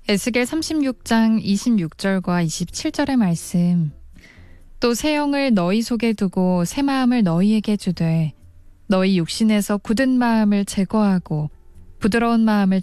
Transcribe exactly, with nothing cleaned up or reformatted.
에스겔 삼십육 장 이십육 절과 이십칠 절의 말씀. 또 새 영을 너희 속에 두고 새 마음을 너희에게 주되 너희 육신에서 굳은 마음을 제거하고 부드러운 마음을